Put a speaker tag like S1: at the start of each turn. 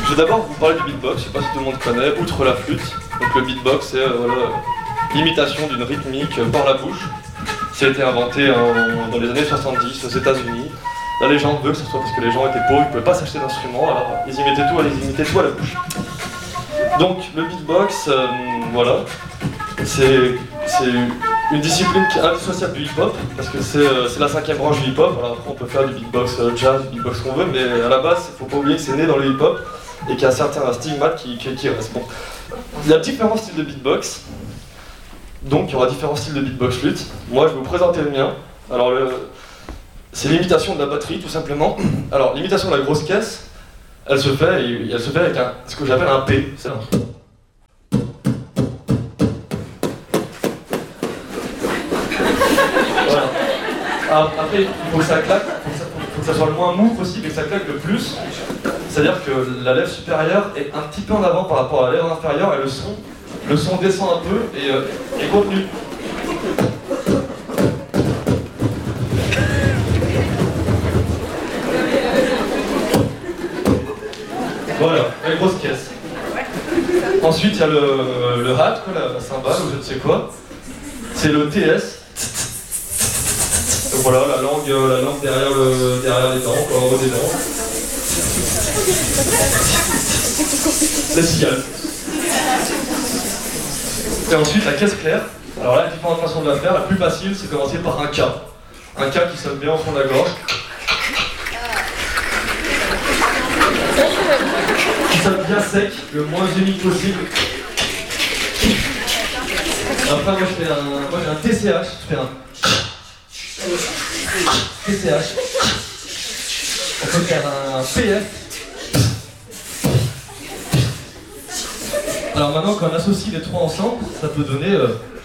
S1: Je vais d'abord vous parler du beatbox, je sais pas si tout le monde connaît, outre la flûte. Donc le beatbox, c'est l'imitation d'une rythmique par la bouche. Ça a été inventé dans les années 70 aux États-Unis. La légende veut que ce soit parce que les gens étaient pauvres, ils ne pouvaient pas s'acheter d'instruments, alors ils imitaient tout à la bouche. Donc le beatbox, voilà, c'est une discipline qui est indissociable du hip-hop, parce que c'est la 5e branche du hip-hop. Alors après on peut faire du beatbox jazz, du beatbox qu'on veut, mais à la base, il ne faut pas oublier que c'est né dans le hip-hop et qu'il y a certains stigmates qui restent. Bon. Il y a différents styles de beatbox, donc il y aura différents styles de beatbox flûte. Moi je vais vous présenter le mien. Alors c'est l'imitation de la batterie tout simplement. Alors l'imitation de la grosse caisse, elle se fait avec ce que j'appelle un P. C'est un... Voilà. Après il faut que ça claque, il faut que ça soit le moins mou possible et que ça claque le plus. C'est-à-dire que la lèvre supérieure est un petit peu en avant par rapport à la lèvre inférieure et le son descend un peu et est contenu. Voilà, la grosse caisse. Ensuite, il y a le hat, quoi, la cymbale ou je ne sais quoi. C'est le TS. Donc voilà, la langue derrière les dents, quoi, en haut des dents. La cigale. Et ensuite, la caisse claire. Alors là, il y a différentes façons de la faire. La plus facile, c'est commencer par un K. Un K qui sonne bien au fond de la gorge. Qui sonne bien sec, le moins humide possible. Après, moi j'ai un TCH, je fais un TCH. On peut faire un PF. Alors maintenant, quand on associe les trois ensemble, ça peut donner